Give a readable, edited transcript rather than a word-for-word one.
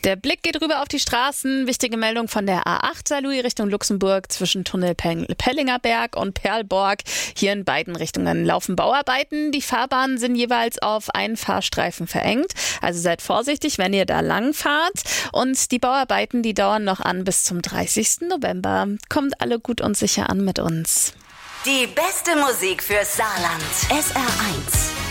Der Blick geht rüber auf die Straßen. Wichtige Meldung von der A8 Saarlouis Richtung Luxemburg zwischen Tunnel Pellingerberg und Perlborg. Hier in beiden Richtungen laufen Bauarbeiten. Die Fahrbahnen sind jeweils auf einen Fahrstreifen verengt. Also seid vorsichtig, wenn ihr da lang fahrt. Und die Bauarbeiten, die dauern noch an bis zum 30. November. Kommt alle gut und sicher an mit uns. Die beste Musik fürs Saarland. SR1.